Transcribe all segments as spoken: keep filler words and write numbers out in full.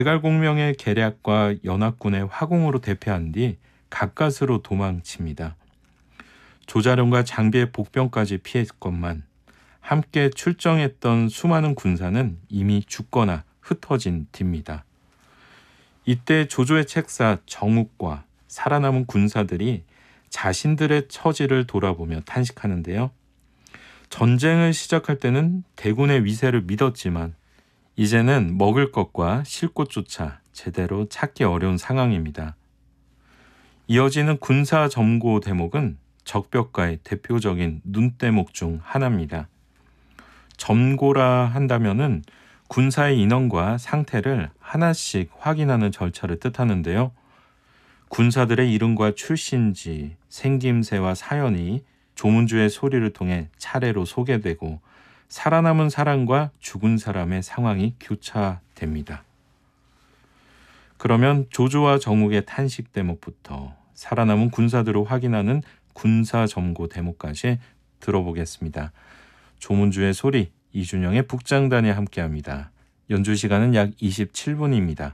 제갈공명의 계략과 연합군의 화공으로 대패한 뒤 가까스로 도망칩니다. 조자룡과 장비의 복병까지 피했건만 함께 출정했던 수많은 군사는 이미 죽거나 흩어진 뒤입니다. 이때 조조의 책사 정욱과 살아남은 군사들이 자신들의 처지를 돌아보며 탄식하는데요. 전쟁을 시작할 때는 대군의 위세를 믿었지만 이제는 먹을 것과 쉴 곳조차 제대로 찾기 어려운 상황입니다. 이어지는 군사 점고 대목은 적벽가의 대표적인 눈대목 중 하나입니다. 점고라 한다면은 군사의 인원과 상태를 하나씩 확인하는 절차를 뜻하는데요. 군사들의 이름과 출신지, 생김새와 사연이 조문주의 소리를 통해 차례로 소개되고 살아남은 사람과 죽은 사람의 상황이 교차됩니다. 그러면 조조와 정욱의 탄식 대목부터 살아남은 군사들을 확인하는 군사점고 대목까지 들어보겠습니다. 조문주의 소리, 이준영의 북장단이 함께합니다. 연주 시간은 약 이십칠 분입니다.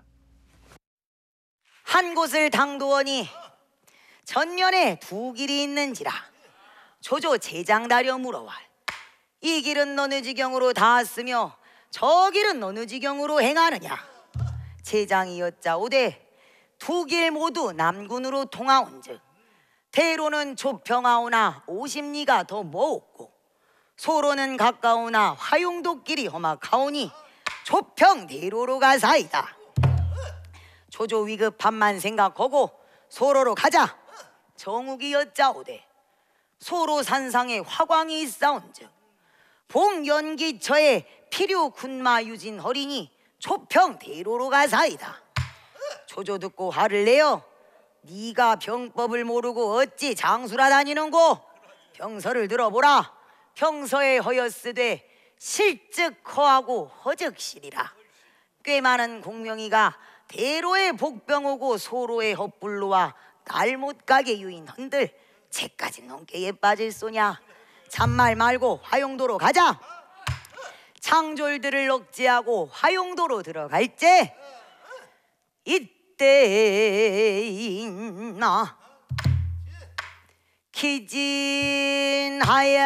한 곳을 당도하니 전면에 두 길이 있는지라 조조 제장다려 물어와 이 길은 어느 지경으로 닿았으며 저 길은 어느 지경으로 행하느냐. 제장이 여짜오되 두 길 모두 남군으로 통하온즉 대로는 좁평하오나 오십 리가 더 멀고 소로는 가까우나 화용도길이 험악하오니 좁평 대로로 가사이다. 조조 위급함만 생각하고 소로로 가자. 정욱이 여짜오되 소로 산상에 화광이 있사온즉 봉연기처에 필요 군마 유진 허리니 좁평 대로로 가사이다. 조조 듣고 화를 내어 네가 병법을 모르고 어찌 장수라 다니는고. 병서를 들어보라. 병서에 허였으되 실즉 허하고 허즉실이라. 꽤 많은 공명이가 대로에 복병오고 소로에 헛불로와 날 못가게 유인헌들 채까지 넘게에 빠질 소냐. 잔말 말고 화용도로 가자. 창졸들을 억제하고 화용도로 들어갈제 이때 있나 기진하야